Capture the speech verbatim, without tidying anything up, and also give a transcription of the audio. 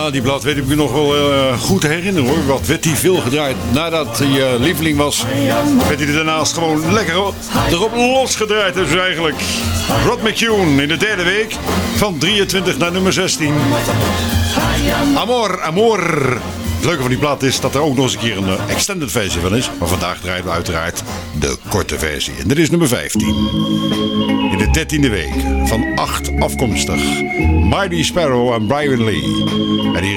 Ja, die plaat weet ik me nog wel uh, goed te herinneren hoor. Wat werd die veel gedraaid. Nadat hij uh, lieveling was, werd hij er daarnaast gewoon lekker erop losgedraaid. Dus eigenlijk Rod McCune in de derde week van drieëntwintig naar nummer zestien. Amor, amor. Het leuke van die plaat is dat er ook nog eens een keer een uh, extended versie van is. Maar vandaag draaien we uiteraard de korte versie. En dit is nummer vijftien. In de dertiende week van acht afkomstig. Mighty Sparrow en Brian Lee. En hier